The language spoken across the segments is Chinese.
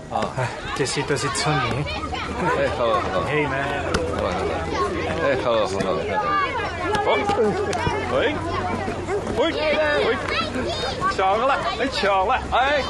啊， 这些都是村民。 哎，好，好。 Hey man。 哎，好，好。喂，喂，喂，抢了，哎，抢了，哎，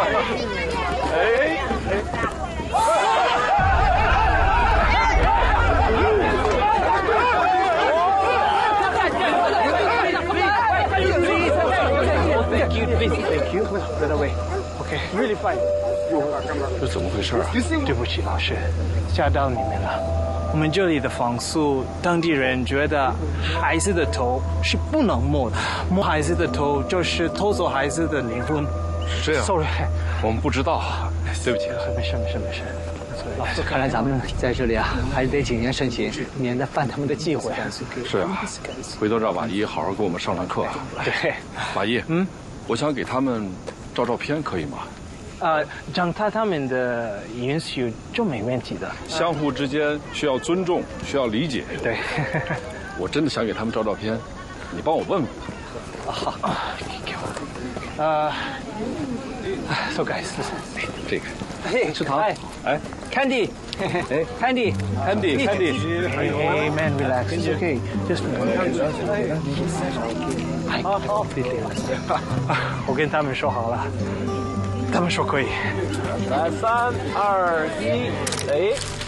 Thank you. Right away. Okay, really fine. 这怎么回事啊？ 对不起，老师，吓到你们了。我们这里的风俗，当地人觉得孩子的头是不能摸的，摸孩子的头就是偷走孩子的灵魂。 是这样。 Sorry， 我们不知道，对不起。 没事。 老师，看来咱们在这里啊，还是得谨言慎行，免得犯他们的忌讳。 是啊，回头让瓦一好好给我们上课。 对， 瓦一，我想给他们照片，可以吗？ 让他们的允许就没问题的。 相互之间需要尊重，需要理解。 对， 我真的想给他们照片，你帮我问问。 好， 给我。So guys， 这个。 吃糖。 哎 ，Candy， 哎 ，Candy。 Hey man, relax. It's okay. Just. 好。我跟他们说好了，他们说可以。 来，3、2、1，哎。